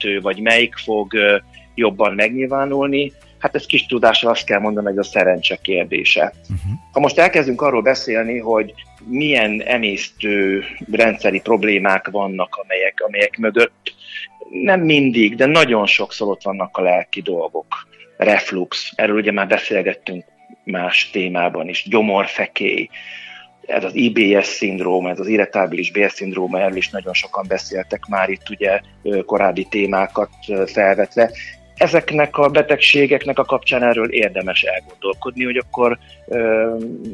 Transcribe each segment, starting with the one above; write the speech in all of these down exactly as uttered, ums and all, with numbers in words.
kettő, vagy melyik fog jobban megnyilvánulni, hát ez kis tudással azt kell mondani, hogy a szerencse kérdése. Uh-huh. Ha most elkezdünk arról beszélni, hogy milyen emésztő rendszeri problémák vannak, amelyek, amelyek mögött nem mindig, de nagyon sokszor ott vannak a lelki dolgok. Reflux, erről ugye már beszélgettünk más témában is, gyomorfekély, ez az I B S-szindróma, ez az irritábilis bélszindróma, erről is nagyon sokan beszéltek már itt ugye korábbi témákat felvetve. Ezeknek a betegségeknek a kapcsán erről érdemes elgondolkodni, hogy akkor ö,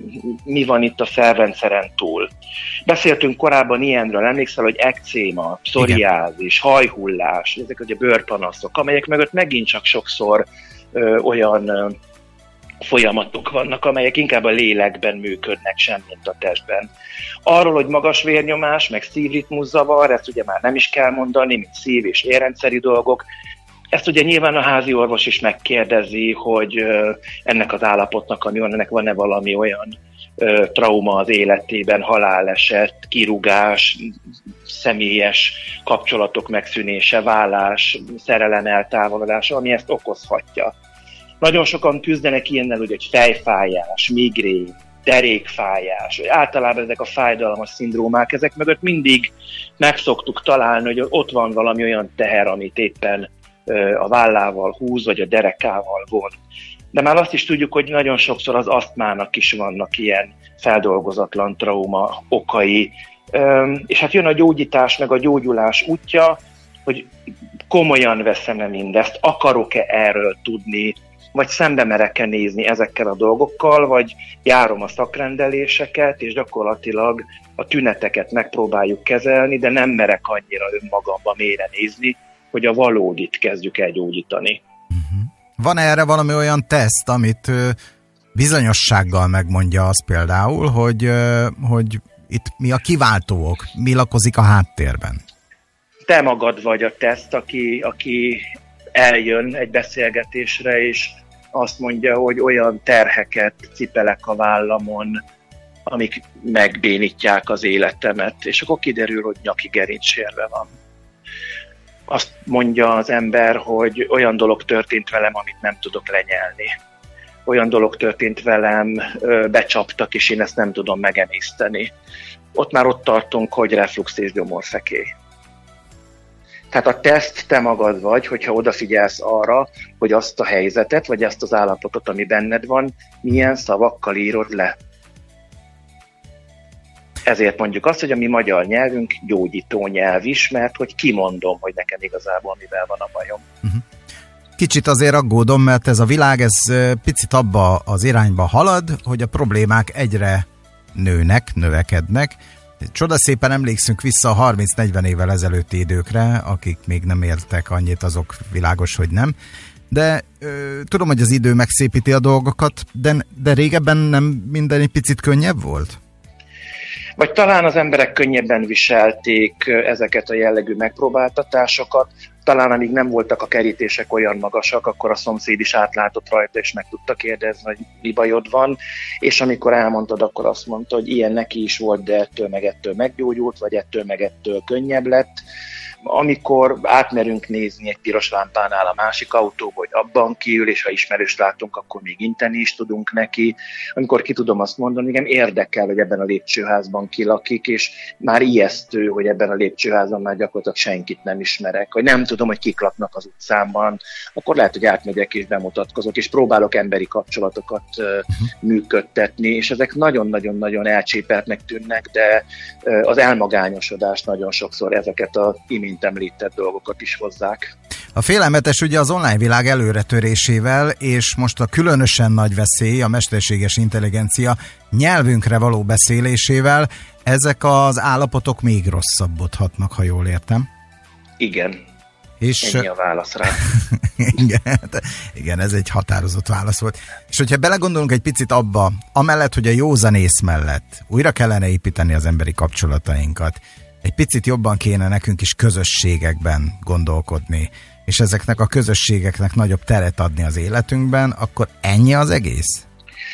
mi van itt a szervrendszeren túl. Beszéltünk korábban ilyenről, emlékszel, hogy ekcéma, pszoriázis, hajhullás, ezek ugye bőrpanaszok, amelyek mögött megint csak sokszor ö, olyan ö, folyamatok vannak, amelyek inkább a lélekben működnek, sem mint a testben. Arról, hogy magas vérnyomás, meg szívritmuszavar, ezt ugye már nem is kell mondani, mint szív- és érrendszeri dolgok. Ezt ugye nyilván a házi orvos is megkérdezi, hogy ö, ennek az állapotnak, ami van, ennek van-e valami olyan ö, trauma az életében, haláleset, kirúgás, személyes kapcsolatok megszűnése, vállás, szerelem eltávolodása, ami ezt okozhatja. Nagyon sokan küzdenek ilyennel, hogy fejfájás, migrén, derékfájás, vagy általában ezek a fájdalmas szindrómák, ezek mögött mindig meg szoktuk találni, hogy ott van valami olyan teher, amit éppen a vállával húz, vagy a derekával von. De már azt is tudjuk, hogy nagyon sokszor az asztmának is vannak ilyen feldolgozatlan trauma okai. És hát jön a gyógyítás, meg a gyógyulás útja, hogy komolyan veszem-e mindezt, akarok-e erről tudni, vagy szembe merek-e nézni ezekkel a dolgokkal, vagy járom a szakrendeléseket, és gyakorlatilag a tüneteket megpróbáljuk kezelni, de nem merek annyira önmagamba mélyre nézni, hogy a valódit kezdjük el gyógyítani. Uh-huh. Van erre valami olyan teszt, amit ö, bizonyossággal megmondja az például, hogy, ö, hogy itt mi a kiváltóok, mi lakozik a háttérben? Te magad vagy a teszt, aki, aki eljön egy beszélgetésre, és azt mondja, hogy olyan terheket cipelek a vállamon, amik megbénítják az életemet, és akkor kiderül, hogy nyaki gerincsérve van. Azt mondja az ember, hogy olyan dolog történt velem, amit nem tudok lenyelni. Olyan dolog történt velem, becsaptak, és én ezt nem tudom megemészteni. Ott már ott tartunk, hogy reflux és gyomorfekély. Tehát a teszt te magad vagy, hogyha odafigyelsz arra, hogy azt a helyzetet, vagy azt az állapotot, ami benned van, milyen szavakkal írod le. Ezért mondjuk azt, hogy a mi magyar nyelvünk gyógyító nyelv is, mert hogy kimondom, hogy nekem igazából mivel van a bajom. Kicsit azért aggódom, mert ez a világ, ez picit abba az irányba halad, hogy a problémák egyre nőnek, növekednek. Csodaszépen emlékszünk vissza a harminc-negyven évvel ezelőtti időkre, akik még nem értek annyit, azok világos, hogy nem. De ö, tudom, hogy az idő megszépíti a dolgokat, de, de régebben nem minden egy picit könnyebb volt? Vagy talán az emberek könnyebben viselték ezeket a jellegű megpróbáltatásokat, talán amíg nem voltak a kerítések olyan magasak, akkor a szomszéd is átlátott rajta, és meg tudta kérdezni, hogy mi bajod van, és amikor elmondtad, akkor azt mondta, hogy ilyen neki is volt, de ettől meg ettől meggyógyult, vagy ettől meg ettől könnyebb lett. Amikor átmerünk nézni egy piros lámpánál a másik autóba, hogy abban kiül, és ha ismerőst látunk, akkor még inteni is tudunk neki. Amikor ki tudom azt mondani, igen, érdekel, hogy ebben a lépcsőházban ki lakik, és már ijesztő, hogy ebben a lépcsőházban már gyakorlatilag senkit nem ismerek, vagy nem tudom, hogy kik laknak az utcámban, akkor lehet, hogy átmegyek és bemutatkozok, és próbálok emberi kapcsolatokat uh, működtetni, és ezek nagyon-nagyon-nagyon elcsépeltnek tűnnek, de uh, az elmagányosodás nagyon sokszor ezeket a imént említett dolgokat is hozzák. A félelmetes ugye az online világ előretörésével, és most a különösen nagy veszély, a mesterséges intelligencia nyelvünkre való beszélésével, ezek az állapotok még rosszabbodhatnak, ha jól értem. Igen. És ennyi a válasz rá. igen, igen, ez egy határozott válasz volt. És hogyha belegondolunk egy picit abba, amellett, hogy a józanész mellett újra kellene építeni az emberi kapcsolatainkat, egy picit jobban kéne nekünk is közösségekben gondolkodni, és ezeknek a közösségeknek nagyobb teret adni az életünkben, akkor ennyi az egész?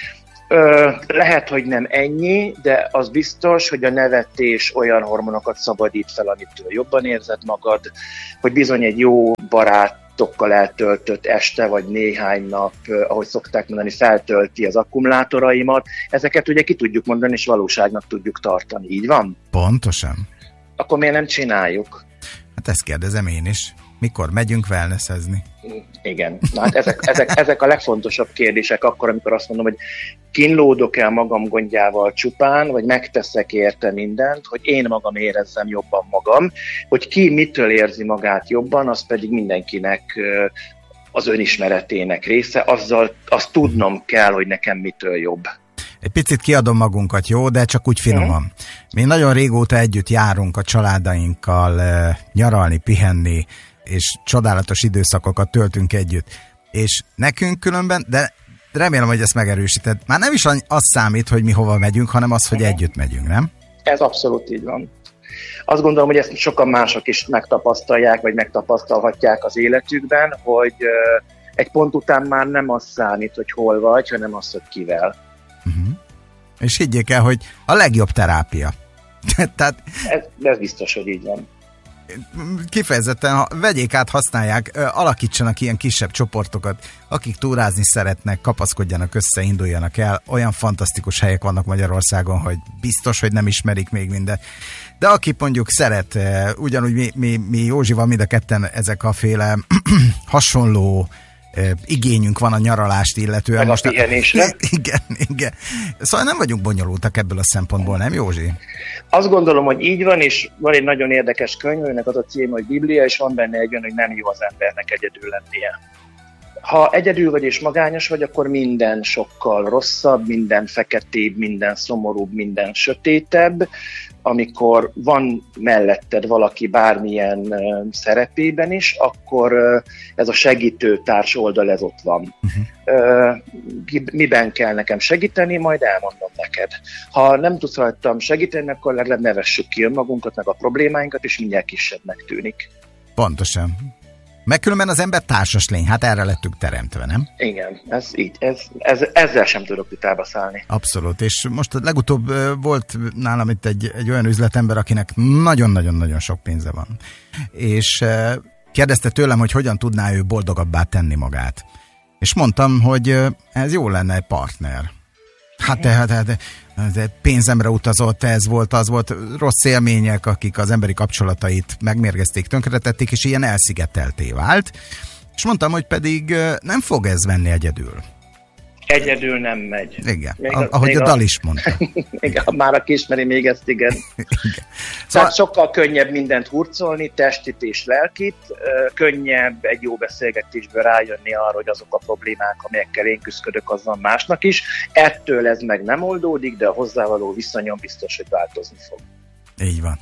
Ö, lehet, hogy nem ennyi, de az biztos, hogy a nevetés olyan hormonokat szabadít fel, amitől jobban érzed magad, hogy bizony egy jó barátokkal eltöltött este, vagy néhány nap, ahogy szokták mondani, feltölti az akkumulátoraimat. Ezeket ugye ki tudjuk mondani, és valóságnak tudjuk tartani. Így van? Pontosan. Akkor miért nem csináljuk? Hát ezt kérdezem én is. Mikor megyünk wellnessezni? Igen. Na, hát ezek, ezek, ezek a legfontosabb kérdések akkor, amikor azt mondom, hogy kínlódok-e a magam gondjával csupán, vagy megteszek érte mindent, hogy én magam érezzem jobban magam, hogy ki mitől érzi magát jobban, az pedig mindenkinek az önismeretének része, azzal azt tudnom kell, hogy nekem mitől jobb. Egy picit kiadom magunkat, jó, de csak úgy finoman. Mi nagyon régóta együtt járunk a családainkkal nyaralni, pihenni, és csodálatos időszakokat töltünk együtt. És nekünk különben, de remélem, hogy ezt megerősíted, már nem is az számít, hogy mi hova megyünk, hanem az, hogy együtt megyünk, nem? Ez abszolút így van. Azt gondolom, hogy ezt sokan mások is megtapasztalják, vagy megtapasztalhatják az életükben, hogy egy pont után már nem az számít, hogy hol vagy, hanem az, hogy kivel. Uh-huh. És higgyék el, hogy a legjobb terápia. Tehát, ez, ez biztos, hogy így van. Kifejezetten, ha vegyék át, használják, alakítsanak ilyen kisebb csoportokat, akik túrázni szeretnek, kapaszkodjanak össze, induljanak el. Olyan fantasztikus helyek vannak Magyarországon, hogy biztos, hogy nem ismerik még mindet. De aki mondjuk szeret, ugyanúgy mi, mi, mi Józsival mind a ketten ezek a féle hasonló igényünk van a nyaralást illetően. Meg a pihenésre. Igen, igen. Szóval nem vagyunk bonyolultak ebből a szempontból, nem Józsi? Azt gondolom, hogy így van, és van egy nagyon érdekes könyv, aminek az a cím, hogy Biblia, és van benne egy olyan, hogy nem jó az embernek egyedül lennie. Ha egyedül vagy és magányos vagy, akkor minden sokkal rosszabb, minden feketébb, minden szomorúbb, minden sötétebb. Amikor van melletted valaki bármilyen uh, szerepében is, akkor uh, ez a segítőtárs oldal, ez ott van. Uh-huh. Uh, miben kell nekem segíteni, majd elmondom neked. Ha nem tudsz rajtam segíteni, akkor legalább ne vessük ki önmagunkat, meg a problémáinkat, és mindjárt kisebbnek tűnik. Pontosan. Meg különben az ember társas lény, hát erre lettünk teremtve, nem? Igen, ez így, ez, ez, ezzel sem tudok vitába szállni. Abszolút, és most legutóbb volt nálam itt egy, egy olyan üzletember, akinek nagyon-nagyon-nagyon sok pénze van. És kérdezte tőlem, hogy hogyan tudná ő boldogabbá tenni magát. És mondtam, hogy ez jó lenne egy partner. Hát tehát hát, hát, pénzemre utazott, ez volt, az volt, rossz élmények, akik az emberi kapcsolatait megmérgezték, tönkretették, és ilyen elszigetelté vált. És mondtam, hogy pedig nem fog ez venni egyedül. Egyedül nem megy. Igen, még a, ahogy a, a dal is mondta. Igen, már aki ismeri még ezt, igen. igen. Szóval Tehát sokkal könnyebb mindent hurcolni, testit és lelkit, könnyebb egy jó beszélgetésből rájönni arra, hogy azok a problémák, amelyekkel én küzdök, az van másnak is. Ettől ez meg nem oldódik, de a hozzávaló viszonyom biztos, hogy változni fog. Így van.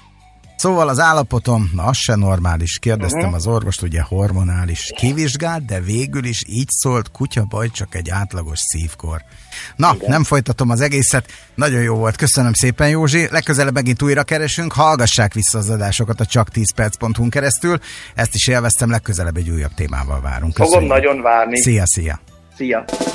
Szóval az állapotom, na az se normális, kérdeztem uh-huh. az orvost, ugye hormonális, kivizsgált, de végül is így szólt, kutyabaj, csak egy átlagos szívkor. Na, igen. Nem folytatom az egészet, nagyon jó volt, köszönöm szépen Józsi, legközelebb megint újra keresünk, hallgassák vissza az adásokat a csak tíz perc pont hu-n keresztül, ezt is élveztem, legközelebb egy újabb témával várunk. Köszönjük. Fogom nagyon várni. Szia, szia. Szia.